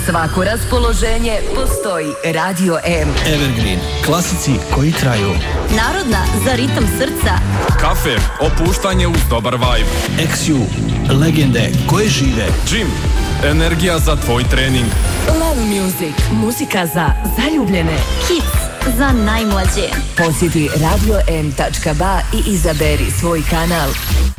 svako raspoloženje postoji Radio M. Evergreen, klasici koji traju. Narodna za ritam srca. Kafe, opuštanje uz dobar vibe. XU, legende koje žive. Gym, energija za tvoj trening. Love Music, muzika za zaljubljene. Hits za najmlađe. Posjeti radio.m.ba i izaberi svoj kanal.